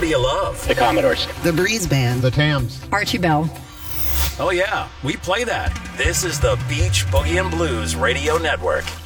do you love? The Commodores. The Breeze Band. The Tams. Archie Bell. Oh yeah, we play that. This is the Beach Boogie and Blues Radio Network.